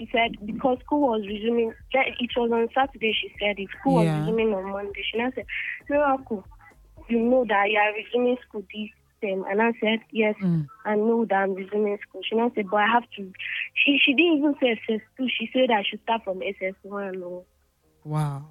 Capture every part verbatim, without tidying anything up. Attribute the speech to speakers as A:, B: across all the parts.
A: she said because school was resuming, it was on Saturday. She said if school
B: Yeah.
A: was resuming on Monday. She now said, Miracle, you know that you are resuming school this term. And I said, yes,
B: Mm.
A: I know that I'm resuming school. She now said, but I have to. She she didn't even say S S two. She said I should start from S S one.
B: Wow.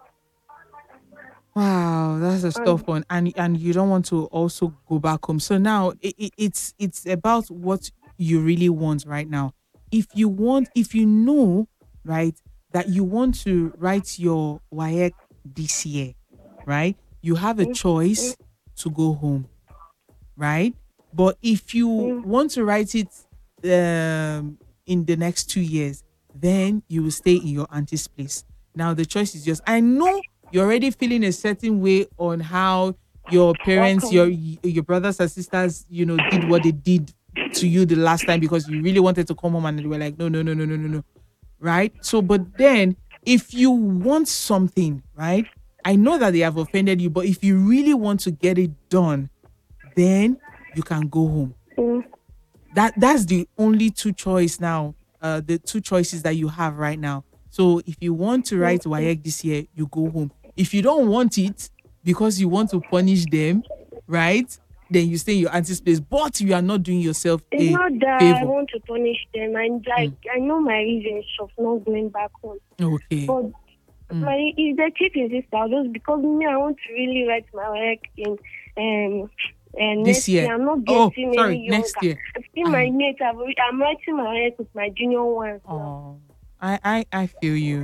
B: Wow, that's a tough
A: Um,
B: one, and and you don't want to also go back home. So now it, it, it's it's about what you really want right now. If you want, if you know, right, that you want to write your W A E C this year, right, you have a
A: mm, mm,
B: choice to go home, right? But if you
A: mm.
B: want to write it um, in the next two years, then you will stay in your auntie's place. Now the choice is yours. I know you're already feeling a certain way on how your parents, your
A: Okay.
B: your brothers and sisters, you know, did what they did to you the last time because you really wanted to come home and they were like, no, no, no, no, no, no, no. Right? So, but then if you want something, right? I know that they have offended you, but if you really want to get it done, then you can go home.
A: Mm,
B: That that's the only two choice now. Uh, the two choices that you have right now. So if you want to write W A E C this year, you go home. If you don't want it because you want to punish them, right? Then you stay in your auntie's place, but you are not doing yourself
A: It's
B: a
A: not that I
B: favor.
A: want to punish them. I like
B: Mm.
A: I know my reasons of not going back home.
B: Okay.
A: But
B: Mm.
A: my if they keep insisting, just because me I want to really write my work in um and
B: This
A: next
B: year.
A: year I'm not
B: Oh,
A: getting
B: sorry,
A: any younger.
B: next year.
A: I see my
B: I
A: mates. I've, alre- I'm writing my work with my junior ones now.
B: oh I I I feel you.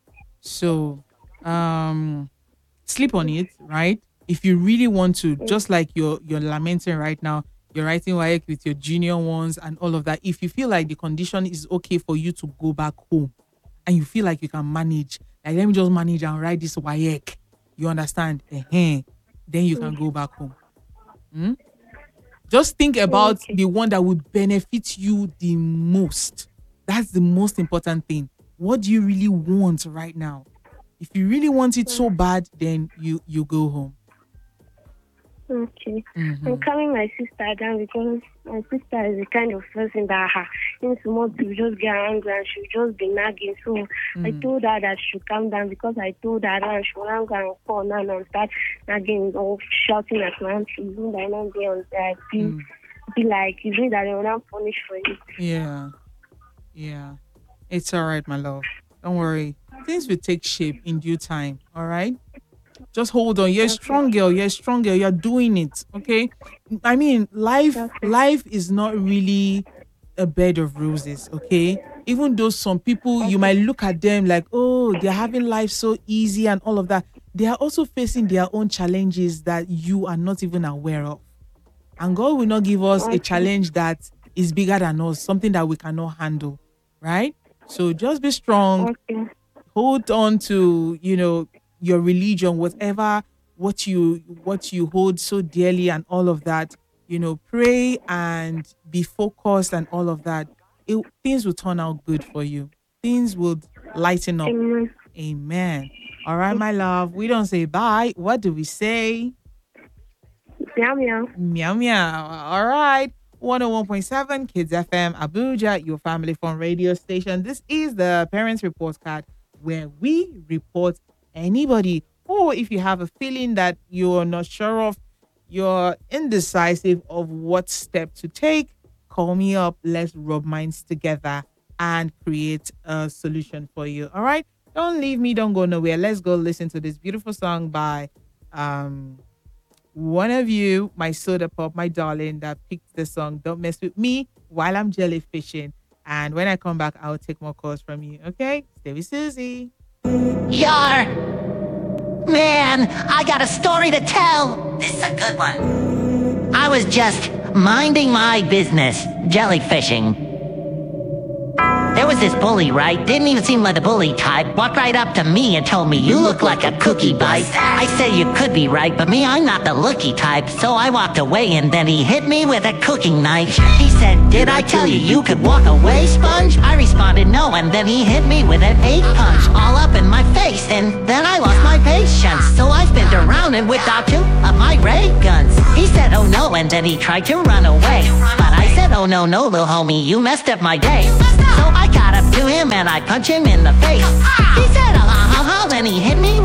B: So um sleep on it, right? If you really want to,
A: Mm,
B: just like you're you're lamenting right now, you're writing W A E C with your junior ones and all of that. If you feel like the condition is okay for you to go back home and you feel like you can manage, like let me just manage and write this W A E C, you understand? Ehen, then you can
A: mm,
B: go back home. Hmm? Just think
A: mm,
B: about
A: okay.
B: the one that will benefit you the most. That's the most important thing. What do you really want right now? If you really want it
A: Mm,
B: so bad, then you you go home.
A: okay. I'm
B: Mm-hmm.
A: calming my sister down because my sister is the kind of person that her in small to just get angry and she'll just be nagging. So I
B: Mm.
A: told her that she should calm down because I told her that she will not go and call now and start nagging or shouting at my auntie. Even that not be on that be,
B: Mm.
A: be like, you know that they will not punish for it.
B: Yeah, yeah. It's all right, my love. Don't worry. Things will take shape in due time. All right. Just hold on. You're a
A: Okay.
B: strong girl. You're a strong girl. You're doing it. Okay. I mean, life
A: Okay.
B: life is not really a bed of roses. Okay. Even though some people you
A: Okay.
B: might look at them like, oh, they're having life so easy and all of that. They are also facing their own challenges that you are not even aware of. And God will not give us a
A: Okay.
B: challenge that is bigger than us, something that we cannot handle. Right? So just be strong,
A: Okay.
B: hold on to, you know, your religion, whatever what you what you hold so dearly and all of that. You know, pray and be focused and all of that. It, things will turn out good for you. Things will lighten up.
A: Amen.
B: Amen. All right, my love. We don't say bye. What do we say?
A: Meow meow.
B: Meow meow. All right. one oh one point seven Kids F M Abuja, your family fun radio station. This is the Parents Report Card where we report anybody, or if you have a feeling that you're not sure of, you're indecisive of what step to take, call me up. Let's rub minds together and create a solution for you. All right. Don't leave me. Don't go nowhere. Let's go listen to this beautiful song by um one of you, my soda pop, my darling, that picked the song Don't Mess With Me while I'm jellyfishing. And when I come back, I'll take more calls from you. Okay? Stay with Susie.
C: Yar! Man, I got a story to tell. This is a good one. I was just minding my business, jellyfishing. There was this bully, right? Didn't even seem like the bully type. Walked right up to me and told me, you look like a cookie bite. I said you could be right, but me, I'm not the looky type. So I walked away and then he hit me with a cooking knife. He said, did I tell you you could walk away, Sponge? I responded no, and then he hit me with an eight punch, all up in my face, and then I lost my patience. So I spun around and whipped out two of my ray guns. He said, oh no, and then he tried to run away. But I said, oh no, no, little homie, you messed up my day. So I got up to him and I punched him in the face. He said, uh